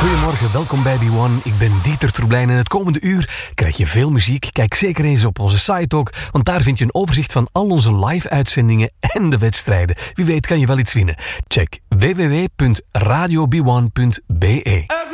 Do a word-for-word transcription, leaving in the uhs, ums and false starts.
Goedemorgen, welkom bij B one. Ik ben Dieter Troeblein en het komende uur krijg je veel muziek. Kijk zeker eens op onze site ook, want daar vind je een overzicht van al onze live-uitzendingen en de wedstrijden. Wie weet kan je wel iets winnen. Check w w w punt radio b one punt b e.